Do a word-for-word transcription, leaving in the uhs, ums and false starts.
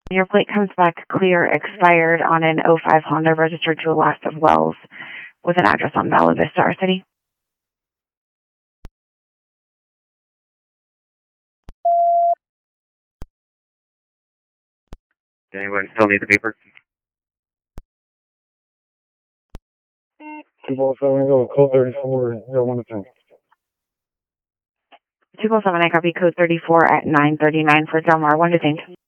Your plate comes back clear, expired on an oh five Honda registered to Alaska Wells with an address on Bella Vista, our city. Does anyone still need the paper? two four seven, go code thirty-four, zero one to ten. two four seven, I copy code thirty-four at nine thirty-nine for Del Mar, one to ten.